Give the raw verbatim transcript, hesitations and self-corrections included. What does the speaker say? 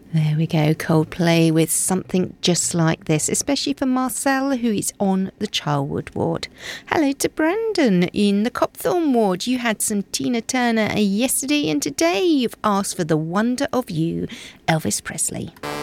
There we go, Coldplay with Something Just Like This, especially for Marcel, who is on the Charlwood ward. Hello to Brandon in the Copthorne ward. You had some Tina Turner yesterday, and today you've asked for The Wonder of You, Elvis Presley.